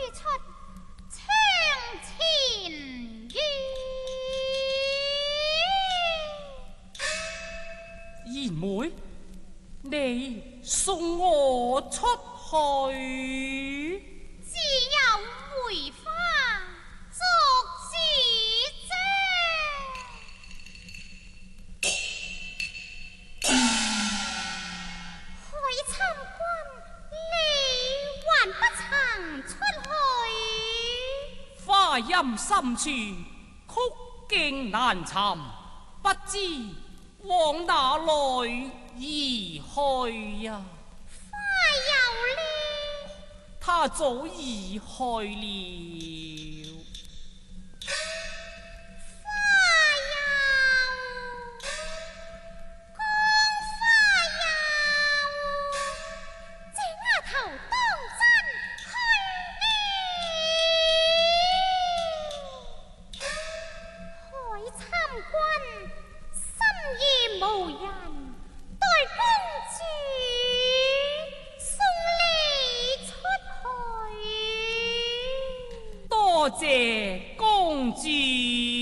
出窗前月。 賢妹，你送我出去， 只有梅花作主啫。海參君，你還不曾出去？ 花陰深處曲徑難尋，不知往哪裏而去呀？ 花有呢？ 他早已去了。多謝公主。